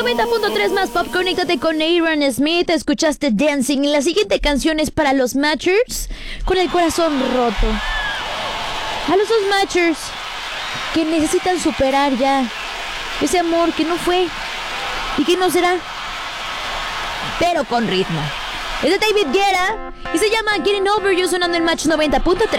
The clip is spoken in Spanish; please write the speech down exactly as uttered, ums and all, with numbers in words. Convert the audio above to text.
noventa punto tres más pop, conéctate con Aaron Smith. Escuchaste Dancing. La siguiente canción es para los Matchers con el corazón roto. A los dos Matchers que necesitan superar ya ese amor que no fue y que no será, pero con ritmo. Es de David Guetta y se llama Getting Over You, sonando en Match noventa punto tres.